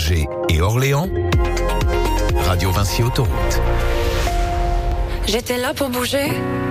Angers et Orléans, Radio Vinci Autoroute. J'étais là pour bouger.